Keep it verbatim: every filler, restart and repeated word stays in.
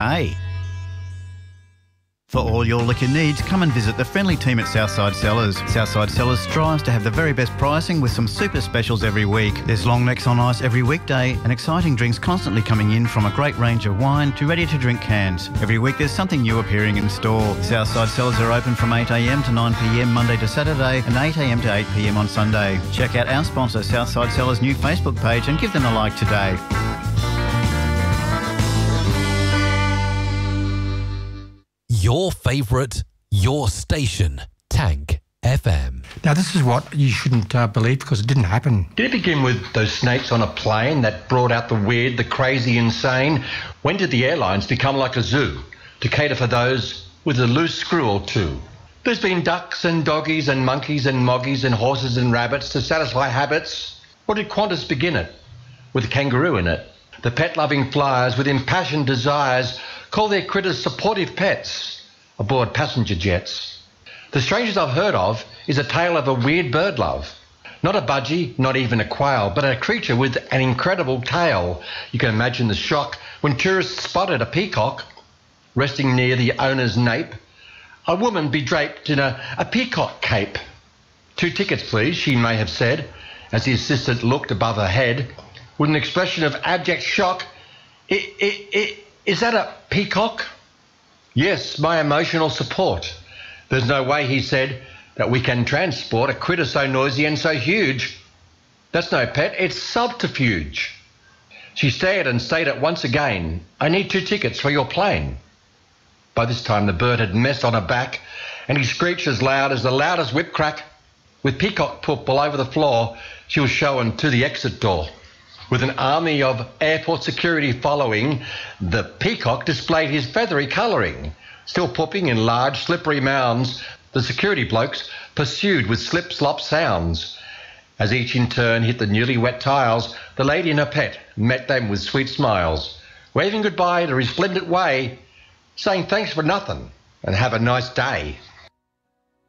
Hey. For all your liquor needs, come and visit the friendly team at Southside Cellars. Southside Cellars strives to have the very best pricing with some super specials every week. There's long necks on ice every weekday and exciting drinks constantly coming in, from a great range of wine to ready-to-drink cans. Every week there's something new appearing in store. Southside Cellars are open from eight a m to nine p m Monday to Saturday and eight a m to eight p m on Sunday. Check out our sponsor Southside Cellars' new Facebook page and give them a like today. Your favourite, your station, Tank F M. Now, this is what you shouldn't uh, believe, because it didn't happen. Did it begin with those snakes on a plane that brought out the weird, the crazy, insane? When did the airlines become like a zoo to cater for those with a loose screw or two? There's been ducks and doggies and monkeys and moggies and horses and rabbits to satisfy habits. Or did Qantas begin it with a kangaroo in it? The pet-loving flyers with impassioned desires call their critters supportive pets aboard passenger jets. The strangest I've heard of is a tale of a weird bird love. Not a budgie, not even a quail, but a creature with an incredible tail. You can imagine the shock when tourists spotted a peacock resting near the owner's nape. A woman bedraped in a, a peacock cape. Two tickets, please, she may have said, as the assistant looked above her head with an expression of abject shock. It, it, it, Is that a peacock? Yes, my emotional support. There's no way, he said, that we can transport a critter so noisy and so huge. That's no pet, it's subterfuge. She stared and stated once again, I need two tickets for your plane. By this time the bird had messed on her back, and he screeched as loud as the loudest whip crack. With peacock poop all over the floor, she was shown to the exit door. With an army of airport security following, the peacock displayed his feathery colouring. Still pooping in large, slippery mounds, the security blokes pursued with slip-slop sounds. As each in turn hit the newly wet tiles, the lady and her pet met them with sweet smiles, waving goodbye in a resplendent way, saying thanks for nothing and have a nice day.